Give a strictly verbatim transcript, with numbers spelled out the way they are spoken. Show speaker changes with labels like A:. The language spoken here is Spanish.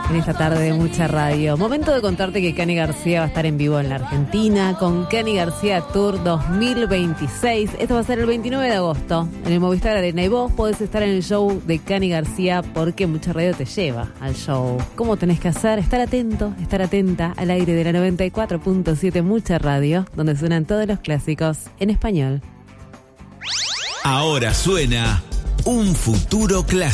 A: en esta tarde de mucha radio. Momento de contarte que Cani García va a estar en vivo en la Argentina con Cani García Tour dos mil veintiséis. Esto va a ser el veintinueve de agosto en el Movistar Arena y vos podés estar en el show de Cani García porque mucha radio te lleva al show. ¿Cómo tenés que hacer? Estar atento, estar atenta al aire de la noventa y cuatro punto siete Mucha Radio, donde suenan todos los clásicos en español.
B: Ahora suena Un Futuro Clásico.